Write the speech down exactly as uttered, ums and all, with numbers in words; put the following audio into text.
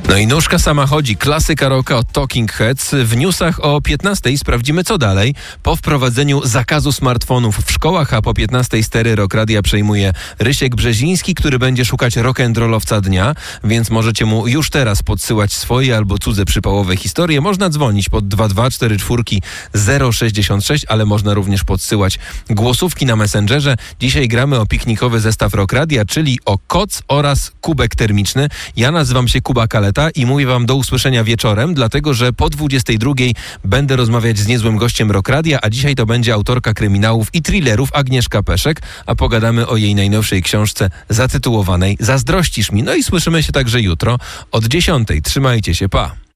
No i nóżka sama chodzi, klasyka rocka od Talking Heads. W newsach o piętnastej sprawdzimy, co dalej. Po wprowadzeniu zakazu smartfonów w szkołach, a po piętnastej stery Rock Radia przejmuje Rysiek Brzeziński, który będzie szukać rock'n'rollowca dnia, więc możecie mu już teraz podsyłać swoje albo cudze przypałowe historie. Można dzwonić pod dwa dwa cztery cztery zero sześćdziesiąt sześć, ale można również podsyłać głosówki na Messengerze. Dzisiaj gramy o piknikowy zestaw Rock Radia, czyli o koc oraz kubek termiczny. Ja nazywam się Kuba Kaleta i mówię wam do usłyszenia wieczorem, dlatego że po dwudziestej drugiej będę rozmawiać z niezłym gościem Rock Radia, a dzisiaj to będzie autorka kryminałów i thrillerów Agnieszka Peszek, a pogadamy o jej najnowszej książce zatytułowanej Zazdrościsz mi. No i słyszymy się także jutro od dziesiątej. Trzymajcie się, pa!